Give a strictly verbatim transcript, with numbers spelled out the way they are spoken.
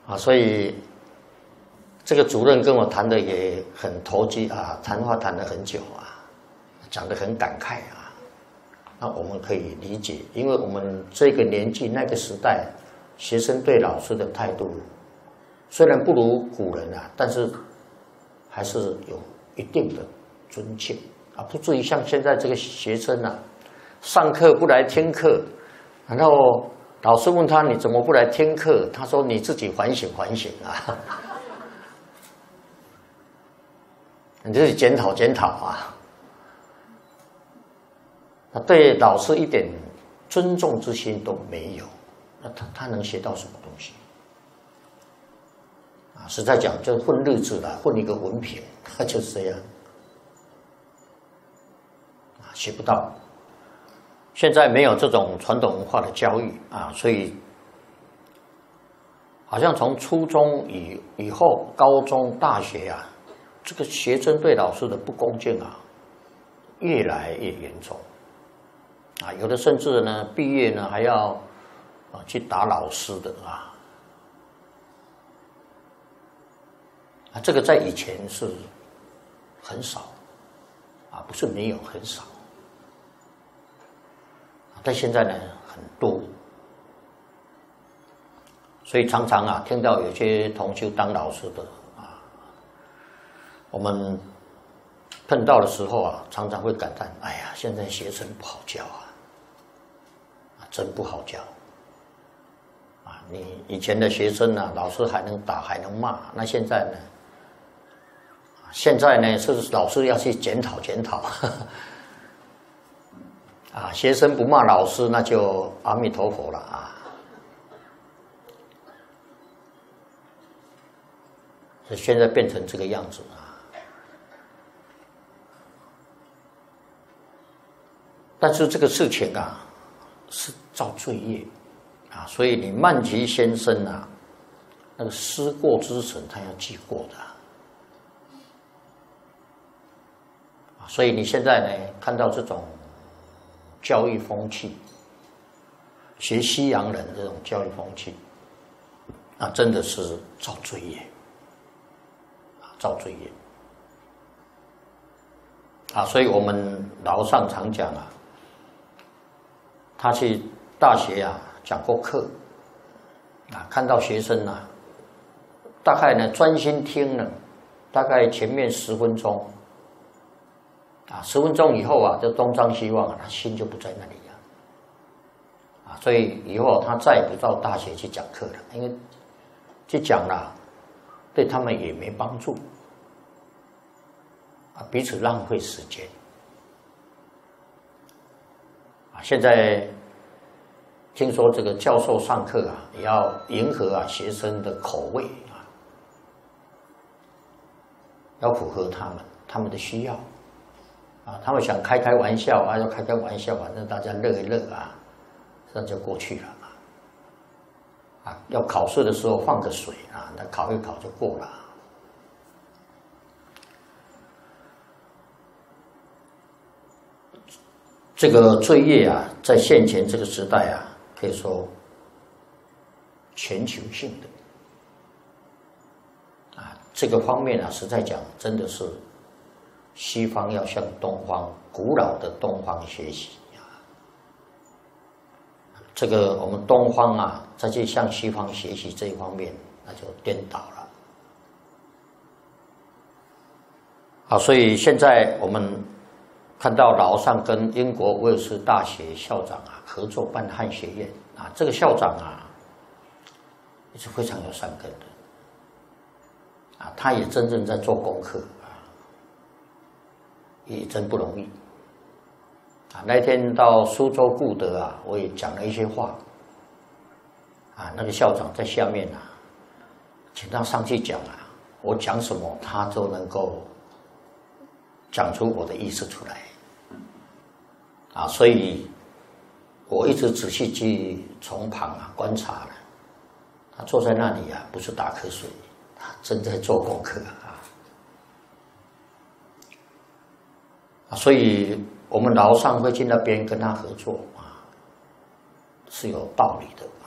啊，所以这个主任跟我谈的也很投机啊，谈话谈了很久啊，讲得很感慨啊。那我们可以理解，因为我们这个年纪那个时代，学生对老师的态度虽然不如古人啊，但是还是有一定的尊敬啊，不至于像现在这个学生啊，上课不来听课，然后老师问他你怎么不来听课，他说你自己反省反省啊，你自己检讨检讨啊。他对老师一点尊重之心都没有，那他他能学到什么东西？啊，实在讲，就混日子啦，混一个文凭，他就是这样，啊，学不到。现在没有这种传统文化的教育啊，所以好像从初中以以后，高中、大学啊，这个学生对老师的不恭敬啊，越来越严重。啊，有的甚至呢，毕业呢还要啊去打老师的啊，啊，这个在以前是很少，啊，不是没有，很少，但现在呢很多，所以常常啊听到有些同修当老师的啊，我们碰到的时候啊，常常会感叹：哎呀，现在学生不好教啊。真不好教啊！你以前的学生呢、啊，老师还能打还能骂，那现在呢？现在呢是老师要去检讨检讨，啊，学生不骂老师，那就阿弥陀佛了啊！所以现在变成这个样子啊！但是这个事情啊。是造罪业啊，所以你曼奇先生啊，那个思过之神，他要记过的啊。所以你现在呢，看到这种教育风气，学西洋人这种教育风气啊，真的是造罪业啊，造罪业啊。所以我们老上常讲啊。他去大学啊讲过课，啊，看到学生啊，大概呢专心听了，大概前面十分钟，啊，十分钟以后啊就东张西望，他心就不在那里了，啊，所以以后他再也不到大学去讲课了，因为去讲了，对他们也没帮助，啊，彼此浪费时间。现在听说这个教授上课啊，也要迎合啊学生的口味啊，要符合他们他们的需要啊，他们想开开玩笑啊，要开开玩笑，反正大家乐一乐啊，这就过去了啊。啊，要考试的时候放个水啊，那考一考就过了。这个罪业啊，在现前这个时代啊，可以说全球性的啊，这个方面啊，实在讲，真的是西方要向东方古老的东方学习啊。这个我们东方啊，再去向西方学习这一方面，那就颠倒了啊。所以现在我们看到老上跟英国威尔士大学校长啊合作办汉学院啊，这个校长啊也是非常有善根的啊，他也真正在做功课啊，也真不容易啊。那天到苏州固德啊，我也讲了一些话啊，那个校长在下面啊，请他上去讲啊，我讲什么他都能够讲出我的意思出来。啊，所以我一直仔细去从旁啊观察了，他坐在那里啊，不是打瞌睡，他正在做功课啊。啊，所以我们老上会去那边跟他合作啊，是有道理的。